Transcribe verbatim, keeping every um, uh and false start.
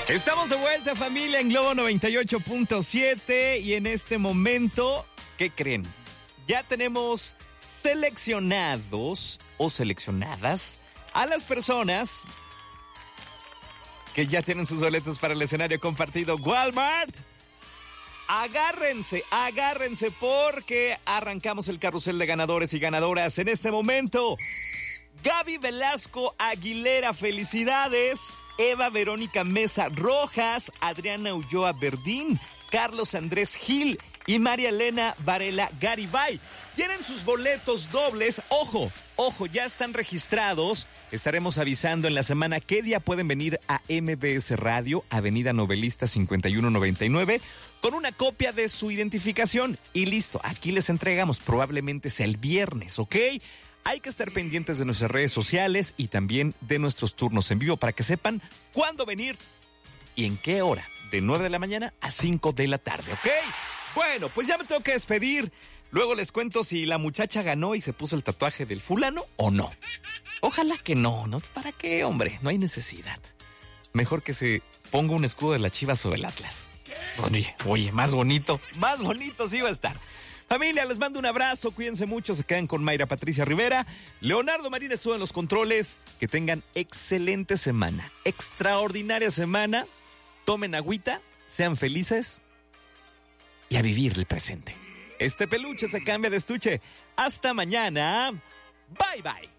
Estamos de vuelta, familia, en Globo noventa y ocho punto siete y en este momento, ¿qué creen? Ya tenemos seleccionados o seleccionadas a las personas que ya tienen sus boletos para el escenario compartido Walmart. Agárrense, agárrense porque arrancamos el carrusel de ganadores y ganadoras en este momento. Gaby Velasco Aguilera, felicidades. Eva Verónica Mesa Rojas, Adriana Ulloa Verdín, Carlos Andrés Gil y María Elena Varela Garibay. Tienen sus boletos dobles. Ojo, ojo, ya están registrados. Estaremos avisando en la semana qué día pueden venir a M B S Radio, Avenida Novelista cincuenta y uno noventa y nueve, con una copia de su identificación. Y listo, aquí les entregamos. Probablemente sea el viernes, ¿ok? Hay que estar pendientes de nuestras redes sociales y también de nuestros turnos en vivo para que sepan cuándo venir y en qué hora, de nueve de la mañana a cinco de la tarde, ¿ok? Bueno, pues ya me tengo que despedir. Luego les cuento si la muchacha ganó y se puso el tatuaje del fulano o no. Ojalá que no, ¿no? ¿Para qué, hombre? No hay necesidad. Mejor que se ponga un escudo de la Chivas o del Atlas. Oye, oye, más bonito, más bonito sí va a estar. Familia, les mando un abrazo, cuídense mucho, se quedan con Mayra Patricia Rivera. Leonardo Marín estuvo en los controles. Que tengan excelente semana, extraordinaria semana. Tomen agüita, sean felices y a vivir el presente. Este peluche se cambia de estuche. Hasta mañana. Bye, bye.